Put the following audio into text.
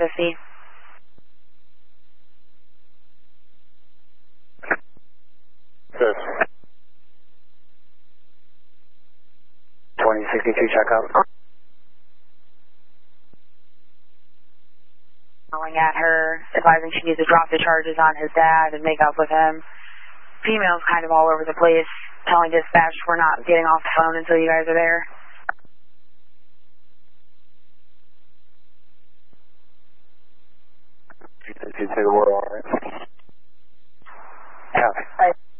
550. Yes. 2062 checkup. Calling at her, advising she needs to drop the charges on his dad and make up with him. Female's kind of all over the place, telling dispatch we're not getting off the phone until you guys are there. You say the word all right. Copy.